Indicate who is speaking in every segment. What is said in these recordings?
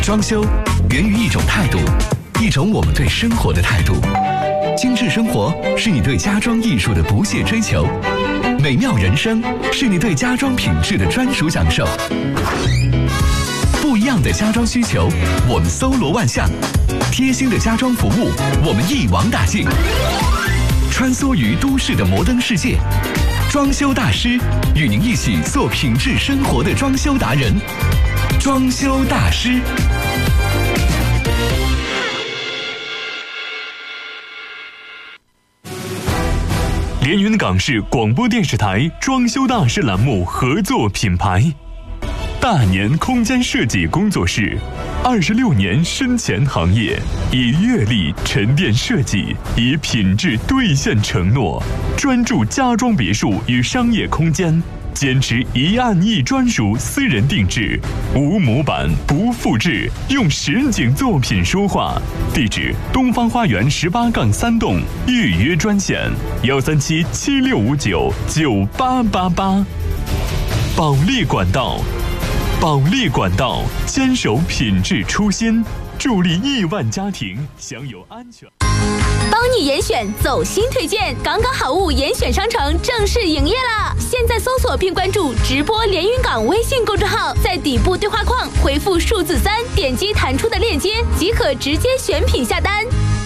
Speaker 1: 装修源于一种态度，一种我们对生活的态度。精致生活是你对家装艺术的不懈追求，美妙人生是你对家装品质的专属享受。不一样的家装需求，我们搜罗万象；贴心的家装服务，我们一网打尽。穿梭于都市的摩登世界，装修大师与您一起做品质生活的装修达人。装修大师。
Speaker 2: 连云港市广播电视台装修大师栏目合作品牌，大年空间设计工作室，26年深潜行业，以阅历沉淀设计，以品质兑现承诺，专注家装别墅与商业空间，坚持一案一专属私人定制，无模板不复制，用实景作品说话。地址：东方花园18-3栋，预约专线137-7659-9888。保利管道坚守品质初心，助力亿万家庭享有安全。
Speaker 3: 帮你严选走心推荐，港港好物严选商城正式营业了！现在搜索并关注直播连云港微信公众号，在底部对话框回复数字3，点击弹出的链接即可直接选品下单。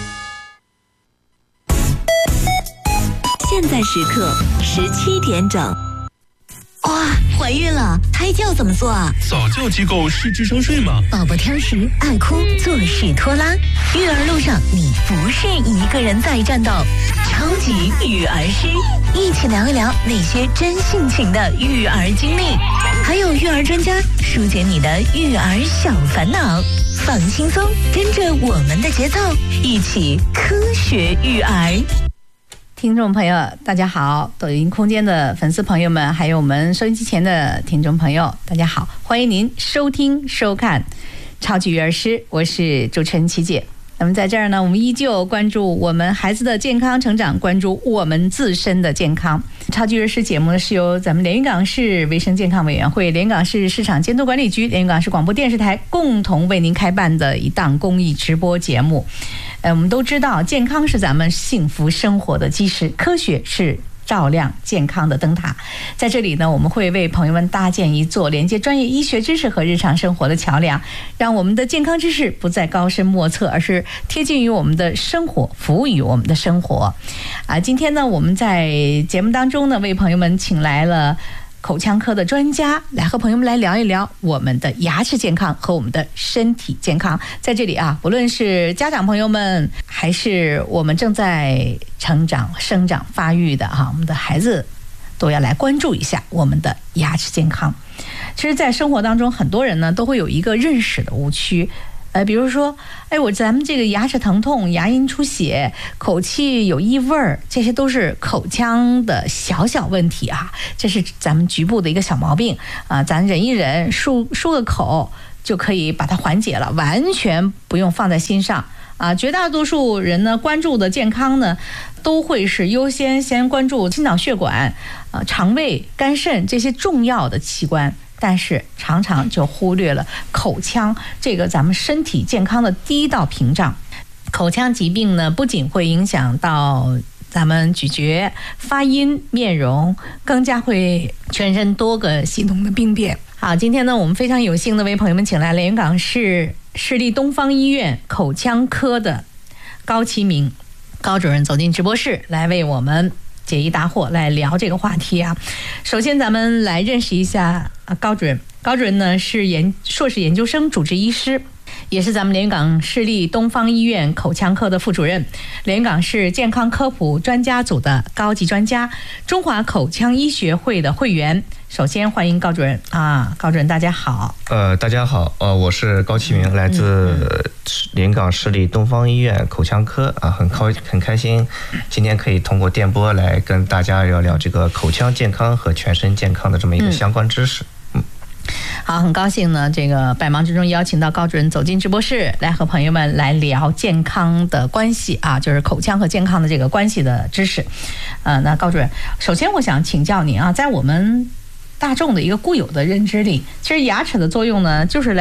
Speaker 4: 现在时刻17点整。哇，怀孕了，胎教怎么做啊？
Speaker 5: 早教机构是智商税吗？
Speaker 4: 宝宝挑食、爱哭、做事拖拉，育儿路上你不是一个人在战斗。超级育儿师，一起聊一聊那些真性情的育儿经历，还有育儿专家疏解你的育儿小烦恼。放轻松，跟着我们的节奏，一起科学育儿。
Speaker 6: 听众朋友大家好，抖音空间的粉丝朋友们，还有我们收音机前的听众朋友大家好，欢迎您收听收看超级育儿师，我是主持人琪姐。那么在这儿呢，我们依旧关注我们孩子的健康成长，关注我们自身的健康。超级育儿师节目呢，是由咱们连云港市卫生健康委员会、连云港市市场监督管理局、连云港市广播电视台共同为您开办的一档公益直播节目。我们都知道，健康是咱们幸福生活的基石，科学是照亮健康的灯塔。在这里呢，我们会为朋友们搭建一座连接专业医学知识和日常生活的桥梁，让我们的健康知识不再高深莫测，而是贴近于我们的生活，服务于我们的生活。今天呢，我们在节目当中呢，为朋友们请来了口腔科的专家，来和朋友们来聊一聊我们的牙齿健康和我们的身体健康。在这里啊，不论是家长朋友们，还是我们正在成长、生长、发育的我们的孩子，都要来关注一下我们的牙齿健康。其实在生活当中，很多人呢都会有一个认识的误区，比如说，咱们这个牙齿疼痛、牙龈出血、口气有异味儿，这些都是口腔的小小问题啊，这是咱们局部的一个小毛病啊，咱忍一忍，漱个口就可以把它缓解了，完全不用放在心上啊。绝大多数人呢，关注的健康呢，都会是优先关注心脑血管、肠胃、肝肾这些重要的器官。但是常常就忽略了口腔这个咱们身体健康的第一道屏障。口腔疾病呢，不仅会影响到咱们咀嚼、发音、面容，更加会全身多个系统的病变。好，今天呢，我们非常有幸的为朋友们请来连云港市市立东方医院口腔科的高启明高主任走进直播室，来为我们解疑答惑，来聊这个话题啊。首先咱们来认识一下高主任。高主任呢是硕士研究生主治医师，也是咱们连云港市立东方医院口腔科的副主任，连云港市健康科普专家组的高级专家，中华口腔医学会的会员。首先欢迎高主任高主任大家好。
Speaker 7: 大家好，我是高启明，来自连云港市立东方医院口腔科很开心今天可以通过电波来跟大家聊聊这个口腔健康和全身健康的这么一个相关知识。
Speaker 6: 好，很高兴呢，这个百忙之中邀请到高主任走进直播室，来和朋友们来聊健康的关系就是口腔和健康的这个关系的知识。那高主任，首先我想请教您在我们大众的一个固有的认知里，其实牙齿的作用呢，就是来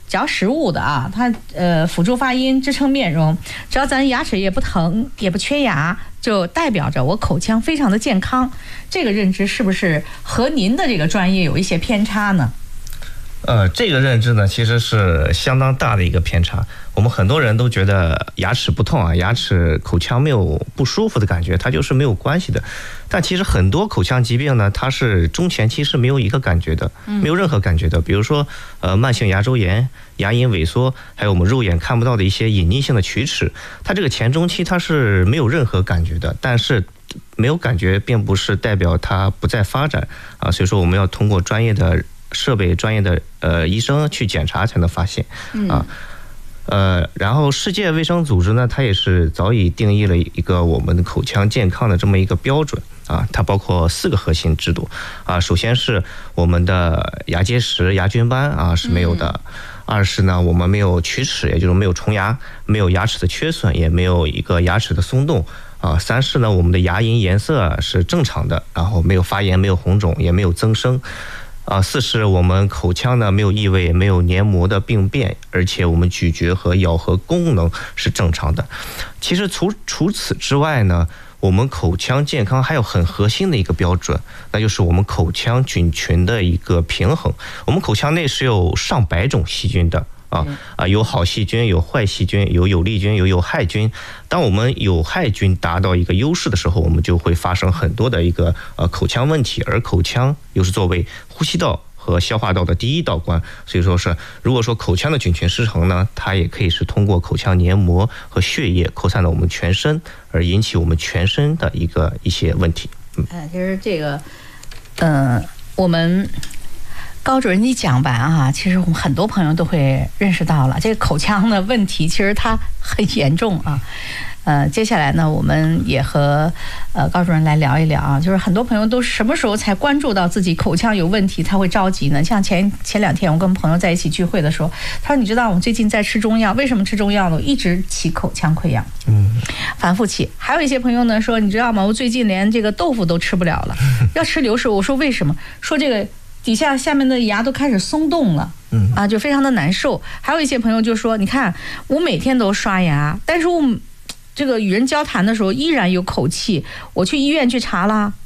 Speaker 6: 嚼食物的啊，它辅助发音、支撑面容，只要咱牙齿也不疼、也不缺牙，就代表着我口腔非常的健康。这个认知是不是和您的这个专业有一些偏差呢？
Speaker 7: 这个认知呢，其实是相当大的一个偏差。我们很多人都觉得牙齿不痛啊，牙齿口腔没有不舒服的感觉，它就是没有关系的。但其实很多口腔疾病呢，它是中前期是没有一个感觉的，没有任何感觉的。比如说慢性牙周炎、牙龈萎缩，还有我们肉眼看不到的一些隐匿性的龋齿，它这个前中期它是没有任何感觉的。但是没有感觉并不是代表它不再发展啊，所以说我们要通过专业的设备、专业的医生去检查才能发现啊。然后世界卫生组织呢，它也是早已定义了一个我们口腔健康的这么一个标准啊，它包括4个核心制度啊。首先是我们的牙结石、牙菌斑啊是没有的。二是呢，我们没有龋齿，也就是没有虫牙，没有牙齿的缺损，也没有一个牙齿的松动啊。三是呢，我们的牙龈颜色是正常的，然后没有发炎，没有红肿，也没有增生。四是我们口腔呢没有异味，没有黏膜的病变，而且我们咀嚼和咬合功能是正常的。其实除此之外呢，我们口腔健康还有很核心的一个标准，那就是我们口腔菌群的一个平衡。我们口腔内是有上百种细菌的。有好细菌，有坏细菌，有有利菌，有有害菌。当我们有害菌达到一个优势的时候，我们就会发生很多的一个口腔问题，而口腔又是作为呼吸道和消化道的第一道关，所以说是如果说口腔的菌群失衡呢，它也可以是通过口腔黏膜和血液扩散到我们全身，而引起我们全身的一些问题。
Speaker 6: 其实这个我们高主任一讲完啊，其实我们很多朋友都会认识到了这个口腔的问题，其实它很严重啊。接下来呢，我们也和高主任来聊一聊啊，就是很多朋友都什么时候才关注到自己口腔有问题，他会着急呢？像前2天我跟朋友在一起聚会的时候，他说：“你知道我最近在吃中药，为什么吃中药呢？我一直起口腔溃疡，反复起。”还有一些朋友呢说：“你知道吗？我最近连这个豆腐都吃不了了，要吃流食。”我说：“为什么？”说这个底下面的牙都开始松动了，就非常的难受。还有一些朋友就说：“你看我每天都刷牙，但是我这个与人交谈的时候依然有口气，我去医院去查了，